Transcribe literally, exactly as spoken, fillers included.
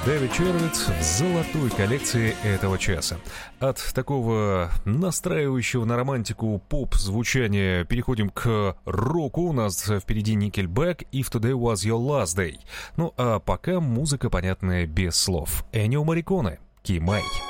Дэвид Червиц в золотой коллекции этого часа. От такого настраивающего на романтику поп-звучания переходим к року. У нас впереди Nickelback и If Today Was Your Last Day. Ну а пока музыка, понятная без слов. Эннио Морриконе, Кимай.